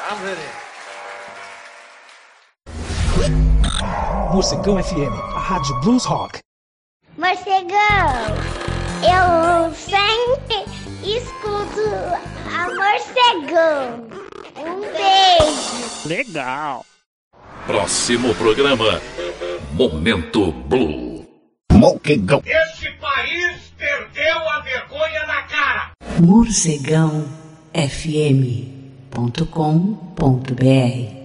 I'm ready. Morcegão FM, a rádio Blues Rock. Morcegão, eu sempre escuto a Morcegão. Um beijo. Legal. Próximo programa, Momento Blue. Morcegão. Este país perdeu a vergonha na cara. morcegãofm.com.br